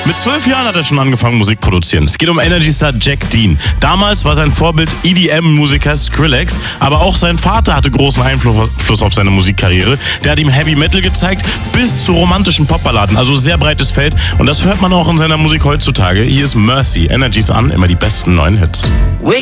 Mit 12 Jahren hat er schon angefangen, Musik produzieren. Es geht um Energy-Star Jack Dean. Damals war sein Vorbild EDM-Musiker Skrillex, aber auch sein Vater hatte großen Einfluss auf seine Musikkarriere. Der hat ihm Heavy Metal gezeigt, bis zu romantischen Popballaden, also sehr breites Feld. Und das hört man auch in seiner Musik heutzutage. Hier ist Mercy, Energy's an, immer die besten neuen Hits. We